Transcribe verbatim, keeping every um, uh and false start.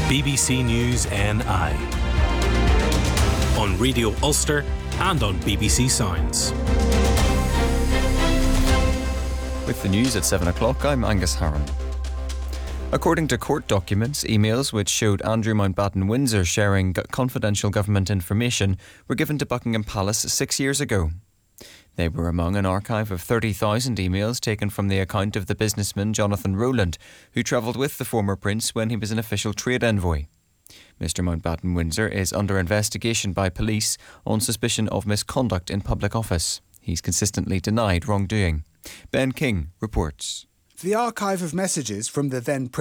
B B C News N I. On Radio Ulster and on B B C Sounds. With the news at seven o'clock, I'm Angus Harron. According to court documents, emails which showed Andrew Mountbatten Windsor sharing confidential government information were given to Buckingham Palace six years ago. They were among an archive of thirty thousand emails taken from the account of the businessman Jonathan Rowland, who travelled with the former prince when he was an official trade envoy. Mister Mountbatten Windsor is under investigation by police on suspicion of misconduct in public office. He's consistently denied wrongdoing. Ben King reports. The archive of messages from the then